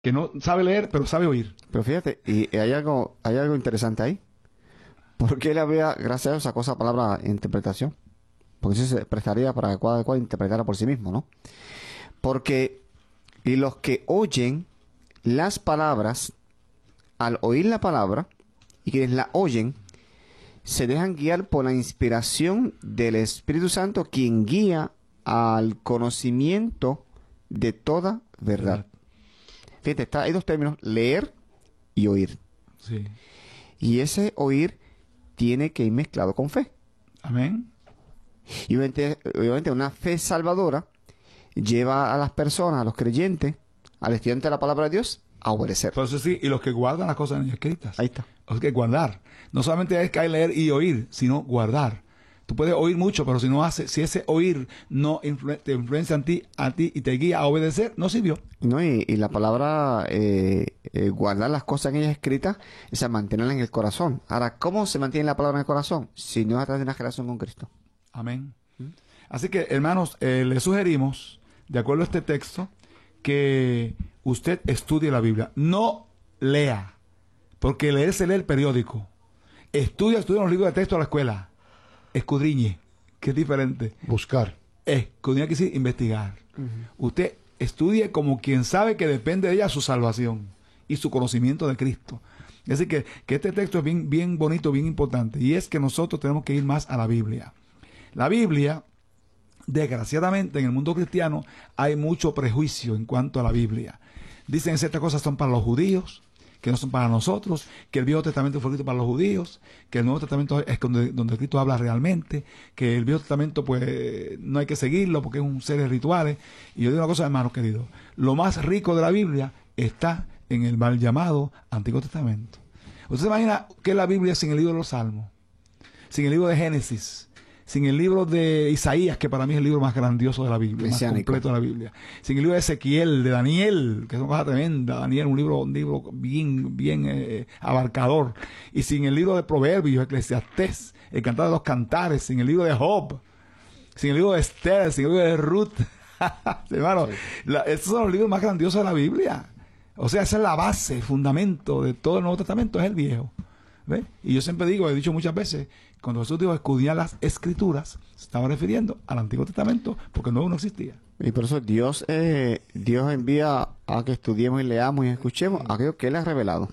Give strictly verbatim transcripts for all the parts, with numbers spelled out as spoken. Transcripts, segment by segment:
que no sabe leer, pero sabe oír. Pero fíjate, y hay algo, hay algo interesante ahí. ¿Por qué la Biblia, gracias a Dios, sacó esa palabra interpretación? Porque eso se prestaría para que cada cual interpretara por sí mismo, ¿no? Porque y los que oyen las palabras, al oír la palabra, y quienes la oyen, se dejan guiar por la inspiración del Espíritu Santo, quien guía al conocimiento de toda verdad. Fíjate, está, hay dos términos, leer y oír. Sí. Y ese oír tiene que ir mezclado con fe. Amén. Y obviamente, obviamente una fe salvadora lleva a las personas, a los creyentes, al estudiante de la palabra de Dios, a obedecer. Entonces sí, y los que guardan las cosas en ellas escritas. Ahí está. O sea, que guardar. No solamente es que hay leer y oír, sino guardar. Tú puedes oír mucho, pero si no hace, si ese oír no influ te influencia en ti, a ti y te guía a obedecer, no sirvió. No, y, y la palabra eh, eh, guardar las cosas en ellas escritas, es mantenerlas en el corazón. Ahora, ¿cómo se mantiene la palabra en el corazón? Si no es a través de una relación con Cristo. Amén. ¿Mm? Así que, hermanos, eh, le sugerimos, de acuerdo a este texto, que usted estudie la Biblia. No lea, porque leer se lee el periódico. Estudia, estudia los libros de texto a la escuela. Escudriñe, que es diferente. Buscar. Escudriñar quiere decir investigar. Uh-huh. Usted estudie como quien sabe que depende de ella su salvación y su conocimiento de Cristo. Así que, que este texto es bien, bien bonito, bien importante. Y es que nosotros tenemos que ir más a la Biblia. La Biblia, desgraciadamente, en el mundo cristiano hay mucho prejuicio en cuanto a la Biblia. Dicen que ciertas cosas son para los judíos, que no son para nosotros, que el Viejo Testamento fue escrito para los judíos, que el Nuevo Testamento es donde, donde Cristo habla realmente, que el Viejo Testamento pues no hay que seguirlo porque es un ser de rituales. Y yo digo una cosa, hermanos queridos, lo más rico de la Biblia está en el mal llamado Antiguo Testamento. ¿Usted se imagina qué es la Biblia sin el libro de los Salmos? Sin el libro de Génesis, sin el libro de Isaías, que para mí es el libro más grandioso de la Biblia, Mesiánico. Más completo de la Biblia. Sin el libro de Ezequiel, de Daniel, que es una cosa tremenda. Daniel, un libro, un libro bien, bien eh, abarcador. Y sin el libro de Proverbios, Eclesiastés, el Cantar de los Cantares, sin el libro de Job, sin el libro de Esther, sin el libro de Ruth. Hermano, sí. la, estos son los libros más grandiosos de la Biblia. O sea, esa es la base, el fundamento de todo el Nuevo Testamento, es el Viejo. ¿Ve? Y yo siempre digo, he dicho muchas veces, cuando Jesús dijo escudriñar las Escrituras, se estaba refiriendo al Antiguo Testamento, porque el Nuevo no existía. Y por eso Dios eh, Dios envía a que estudiemos y leamos y escuchemos aquello que Él ha revelado.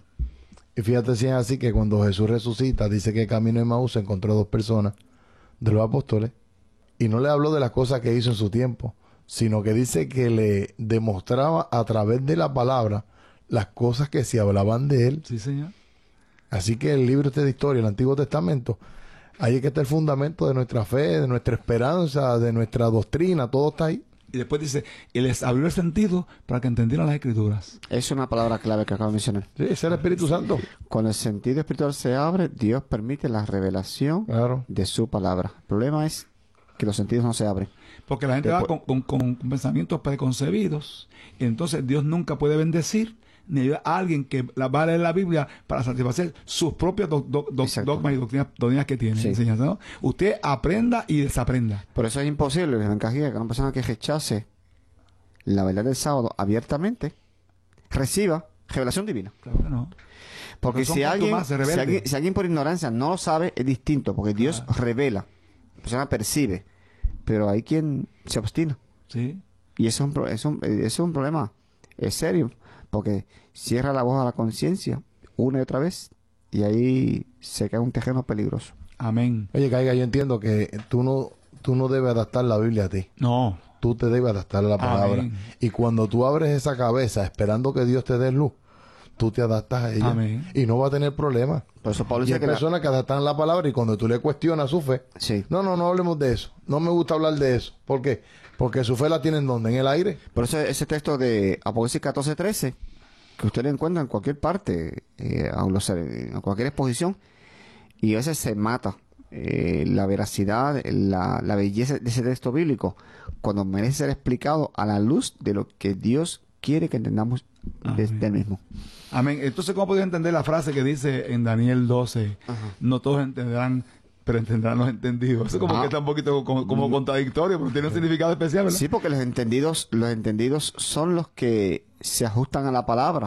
Y fíjate si es así que cuando Jesús resucita, dice que camino de Emaús se encontró dos personas de los apóstoles, y no le habló de las cosas que hizo en su tiempo, sino que dice que le demostraba a través de la palabra las cosas que se hablaban de él. Sí, Señor. Así que el libro este de historia, el Antiguo Testamento, ahí es que está el fundamento de nuestra fe, de nuestra esperanza, de nuestra doctrina, todo está ahí. Y después dice, y les abrió el sentido para que entendieran las Escrituras. Es una palabra clave que acabo de mencionar. Sí, ese es el Espíritu Santo. Cuando el sentido espiritual se abre, Dios permite la revelación claro. de su palabra. El problema es que los sentidos no se abren. Porque la gente Después, va con, con, con pensamientos preconcebidos, y entonces Dios nunca puede bendecir ni ayudar a alguien que la va a leer la Biblia para satisfacer sus propios do, do, do, dogmas y doctrinas, doctrinas que tiene. Sí. Enseñanza, ¿no? Usted aprenda y desaprenda. Por eso es imposible que una persona que rechace la verdad del sábado abiertamente reciba revelación divina. Claro que no. Porque si alguien, si alguien, si alguien por ignorancia no lo sabe, es distinto, porque Dios claro. revela, la persona percibe, pero hay quien se obstina. Sí. Y eso es un, es un, es un problema, es serio. Porque cierra la voz a la conciencia una y otra vez y ahí se cae un terreno peligroso. Amén. Oye, Caiga, yo entiendo que tú no, tú no debes adaptar la Biblia a ti. No. Tú te debes adaptar a la palabra. Amén. Y cuando tú abres esa cabeza esperando que Dios te dé luz, tú te adaptas a ella. Amén. Y no va a tener problemas. Por eso Pablo y dice hay que personas la... que adaptan la palabra y cuando tú le cuestionas su fe, sí. no, no, no hablemos de eso. No me gusta hablar de eso. ¿Por qué? Porque su fe la tienen ¿dónde? En el aire. Por eso ese texto de Apocalipsis catorce trece, que usted lo encuentra en cualquier parte, eh, en cualquier exposición, y a veces se mata eh, la veracidad, la, la belleza de ese texto bíblico, cuando merece ser explicado a la luz de lo que Dios quiere que entendamos desde el mismo. Amén. Entonces, ¿cómo podemos entender la frase que dice en Daniel doce? Ajá. No todos entenderán, pero entenderán los entendidos. Eso como ah. que está un poquito como, como contradictorio, pero tiene un significado especial, ¿verdad? Sí, porque los entendidos, los entendidos son los que se ajustan a la palabra.